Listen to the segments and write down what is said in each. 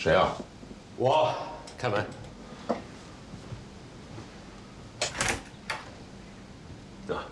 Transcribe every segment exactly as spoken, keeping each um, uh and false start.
谁啊？ 我，开门。 啊，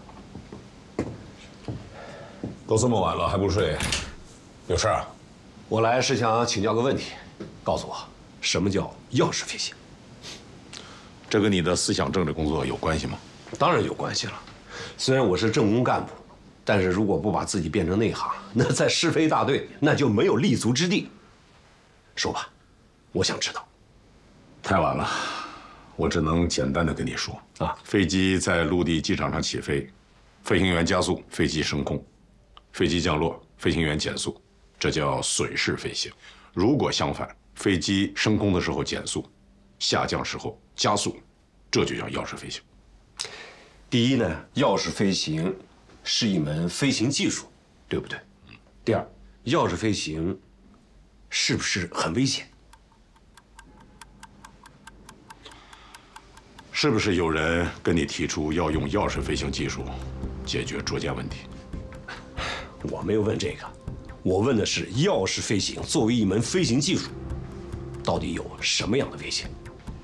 都这么晚了还不睡，有事啊？ 我来是想请教个问题，告诉我什么叫钥匙飞行？ 这跟你的思想政治工作有关系吗？ 当然有关系了。虽然我是政工干部，但是如果不把自己变成内行，那在是非大队那就没有立足之地。说吧，我想知道。 太晚了，我只能简单的跟你说啊，飞机在陆地机场上起飞，飞行员加速，飞机升空；飞机降落，飞行员减速，这叫损式飞行。如果相反，飞机升空的时候减速，下降时候加速，这就叫钥匙飞行。 第一呢，钥匙飞行是一门飞行技术，对不对？第二，钥匙飞行是不是很危险？ 是不是有人跟你提出要用钥匙飞行技术解决捉奸问题？ 我没有问这个，我问的是钥匙飞行作为一门飞行技术，到底有什么样的危险？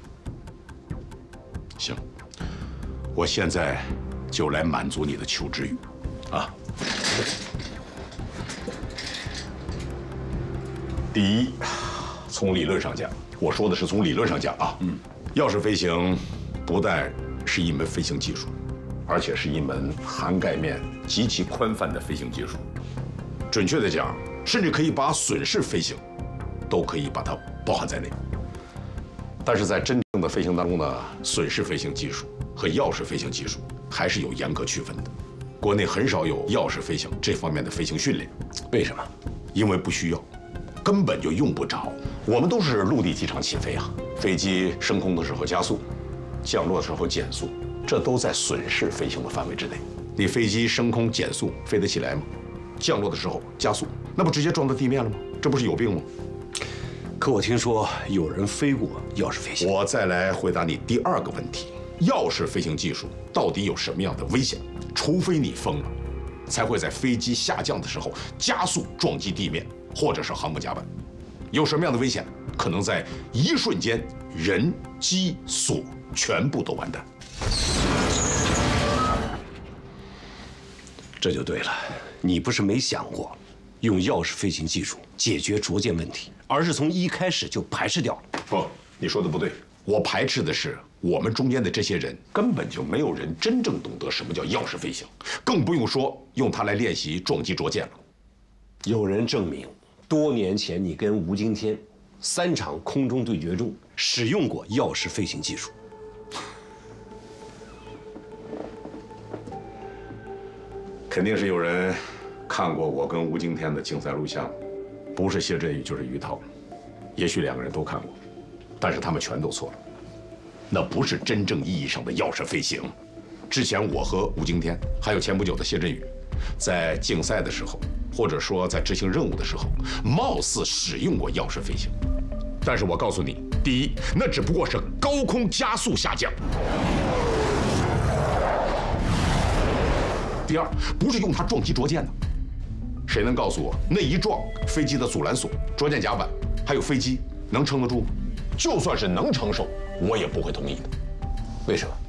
行，我现在就来满足你的求知欲，啊。第一，从理论上讲，我说的是从理论上讲啊，嗯，钥匙飞行不但是一门飞行技术，而且是一门涵盖面极其宽泛的飞行技术。准确的讲，甚至可以把损式飞行都可以把它包含在内。但是在真正的飞行当中呢，损式飞行技术和钥匙飞行技术还是有严格区分的。国内很少有钥匙飞行这方面的飞行训练， 为什么？ 因为不需要，根本就用不着。我们都是陆地机场起飞啊，飞机升空的时候加速，降落的时候减速，这都在损式飞行的范围之内。你飞机升空减速飞得起来吗？降落的时候加速，那不直接撞到地面了吗？这不是有病吗？ 可我听说有人飞过钥匙飞行。 我再来回答你第二个问题：钥匙飞行技术到底有什么样的危险？除非你疯了，才会在飞机下降的时候加速撞击地面或者是航母甲板。有什么样的危险？可能在一瞬间，人机所全部都完蛋。 这就对了，你不是没想过用钥匙飞行技术解决捉奸问题，而是从一开始就排斥掉了。 不，你说的不对。我排斥的是我们中间的这些人根本就没有人真正懂得什么叫钥匙飞行，更不用说用它来练习撞击捉奸了。 有人证明，多年前你跟吴京天三场空中对决中使用过钥匙飞行技术。 肯定是有人看过我跟吴京天的竞赛录像，不是谢振宇就是于涛，也许两个人都看过，但是他们全都错了。那不是真正意义上的钥匙飞行。之前我和吴京天，还有前不久的谢振宇，在竞赛的时候，或者说在执行任务的时候，貌似使用过钥匙飞行。但是我告诉你，第一，那只不过是高空加速下降；第二，不是用它撞击捉奸的。谁能告诉我，那一撞，飞机的阻拦索、捉奸甲板，还有飞机能撑得住吗？就算是能承受，我也不会同意的。 为什么？